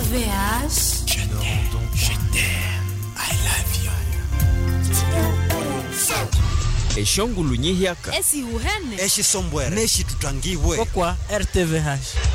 RTVH. Je t'aime, I love you. Eshongulu nyihiaka. Esi uhene. Eshi sombwere. Neshi tutangiwe. Kwa RTVH.